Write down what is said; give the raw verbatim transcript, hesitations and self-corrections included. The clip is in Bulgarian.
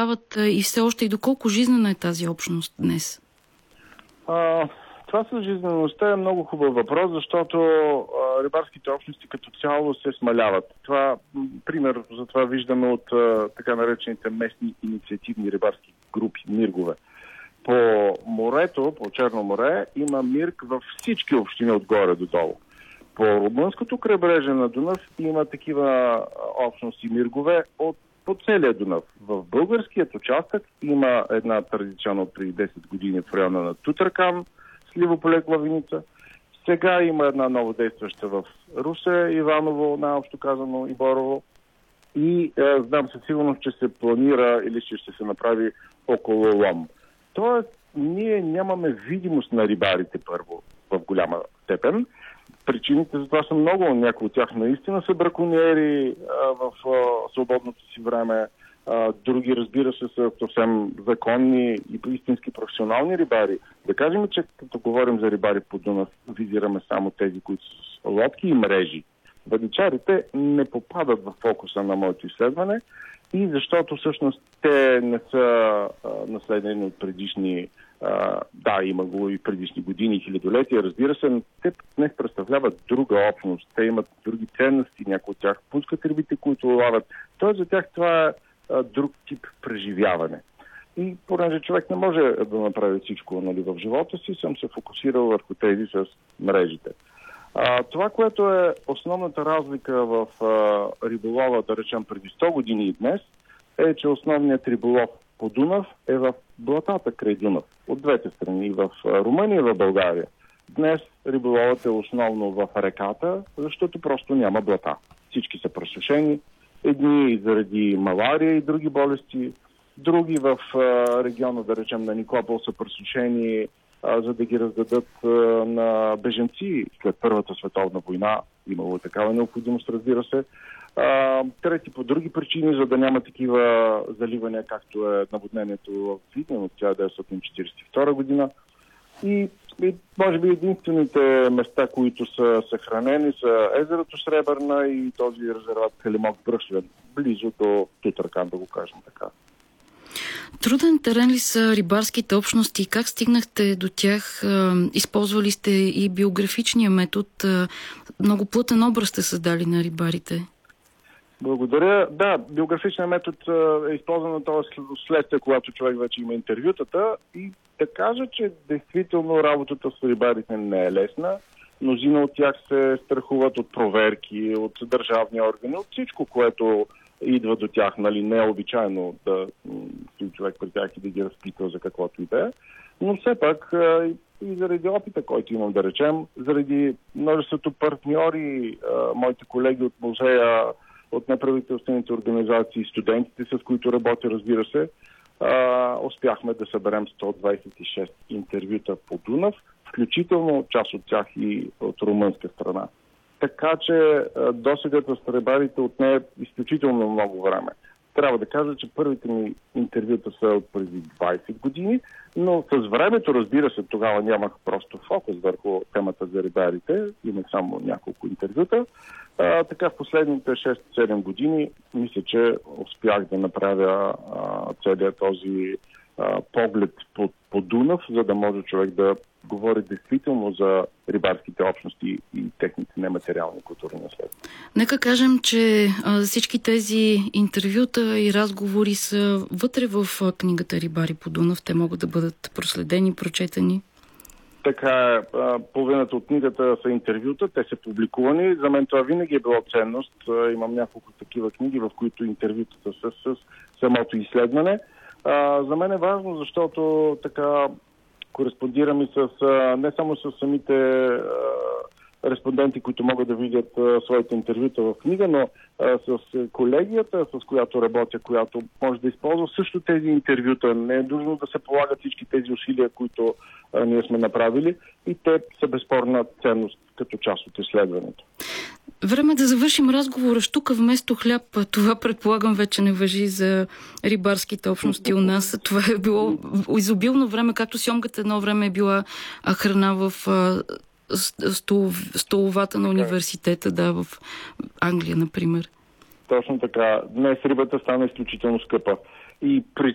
създават и все още и доколко жизнена е тази общност днес? А, това с жизнеността е много хубав въпрос, защото а, рибарските общности като цяло се смаляват. Това, пример за това виждаме от а, така наречените местни инициативни рибарски групи, миргове. По морето, по Черно море, има мирг във всички общини отгоре до долу. По румънското крайбрежие на Дунав има такива общности миргове от по целия Дунав. В българският участък има една традиционно преди десет години в района на Тутракан, Сливополе, Главиница. Сега има една ново действаща в Русе, Иваново, най-общо казано, и Борово. И е, знам със сигурност, че се планира или че ще се направи около Лом. Тоест, ние нямаме видимост на рибарите първо в голяма степен. Причините за това са много. Някои от тях наистина са браконьери а, в а, свободното си време. А, други, разбира се, са съвсем законни и истински професионални рибари. Да кажем, че като говорим за рибари по Дунав, визираме само тези, които са с лодки и мрежи. Въдичарите не попадат в фокуса на моето изследване и защото всъщност те не са а, наследени от предишни. Uh, да, има го и предишни години, хилядолетия, разбира се, но те днес представляват друга общност. Те имат други ценности, някои от тях пускат рибите, които лавят. Тоест за тях това е uh, друг тип преживяване. И понеже човек не може да направи всичко, нали, в живота си, съм се фокусирал върху тези с мрежите. Uh, това, което е основната разлика в uh, риболова, да речем преди сто години и днес, е, че основният риболов по Дунав е в блатата край Дунав. От двете страни, в Румъния и в България. Днес риболовът е основно в реката, защото просто няма блата. Всички са пресушени. Едни заради малария и други болести, други в региона, да речем, на Никопол са пресушени, за да ги раздадат на бежанци след Първата световна война. Имало такава необходимост, разбира се. Uh, трети по други причини, за да няма такива заливания, както е наводнението в Видин от хиляда деветстотин четиридесет и втора година. И, и може би единствените места, които са съхранени, са езерото Сребърна и този резерват Калимок Бръшлен, близо до Тутракан, да го кажем така. Труден терен ли са рибарските общности? Как стигнахте до тях? Използвали сте и биографичния метод. Много плътен образ сте създали на рибарите. Благодаря. Да, биографичният метод е използван на това следствие, когато човек вече има интервютата и да кажа, че действително работата с рибарите не е лесна. Мнозина от тях се страхуват от проверки, от държавни органи, от всичко, което идва до тях. Нали, не е обичайно да стои човек при тях и да ги разпитва за каквото и да е. Но все пак и заради опита, който имам, да речем, заради множеството партньори, моите колеги от музея, от неправителствените организации, студентите, с които работя, разбира се, а, успяхме да съберем сто двадесет и шест интервюта по Дунав, включително част от тях и от румънска страна. Така че досегата с рибарите отне изключително много време. Трябва да кажа, че първите ми интервюта са от преди двадесет години, но с времето, разбира се, тогава нямах просто фокус върху темата за рибарите, имах само няколко интервюта. А, така в последните шест-седем години мисля, че успях да направя а, целият този а, поглед по, по Дунав, за да може човек да говори действително за рибарските общности и техните нематериални културни наследства. Нека кажем, че а, всички тези интервюта и разговори са вътре в а, книгата Рибари по Дунав. Те могат да бъдат проследени, прочетени. Така е. Половината от книгата са интервюта, те са публикувани. За мен това винаги е било ценност. Имам няколко такива книги, в които интервютата са с самото изследване. За мен е важно, защото така кореспондирам и с, не само с самите респонденти, които могат да видят а, своите интервюта в книга, но а, с колегията, с която работя, която може да използва също тези интервюта. Не е нужно да се полагат всички тези усилия, които а, ние сме направили, и те са безспорна ценност като част от изследването. Време да завършим разговора. Щука вместо хляб. Това, предполагам, вече не важи за рибарските общности у нас. Това е било изобилно време, както сьомгата едно време е била храна в стол, столовата на университета, да, в Англия, например. Точно така. Днес рибата стана изключително скъпа. И при